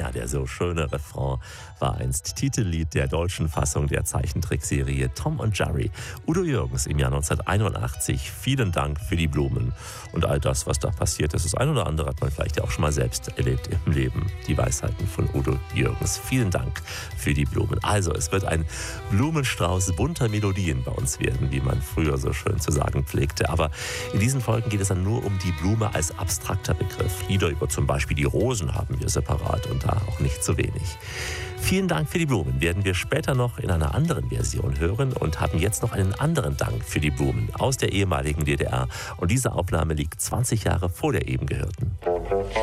Ja, der so schöne Refrain war einst Titellied der deutschen Fassung der Zeichentrickserie Tom und Jerry. Udo Jürgens im Jahr 1981. Vielen Dank für die Blumen. Und all das, was da passiert ist, das ein oder andere hat man vielleicht ja auch schon mal selbst erlebt im Leben. Die Weisheiten von Udo Jürgens. Vielen Dank für die Blumen. Also, es wird ein Blumenstrauß bunter Melodien bei uns werden, wie man früher so schön zu sagen pflegte. Aber in diesen Folgen geht es dann nur um die Blume als abstrakter Begriff. Lieder über zum Beispiel die Rosen haben wir separat und da auch nicht zu wenig. Vielen Dank für die Blumen werden wir später noch in einer anderen Version hören und haben jetzt noch einen anderen Dank für die Blumen aus der ehemaligen DDR. Und diese Aufnahme liegt 20 Jahre vor der eben gehörten.